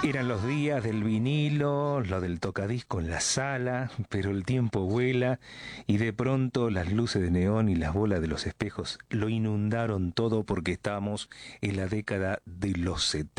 Eran los días del vinilo, lo del tocadisco en la sala, pero el tiempo vuela y de pronto las luces de neón y las bolas de los espejos lo inundaron todo porque estamos en la década de los 70.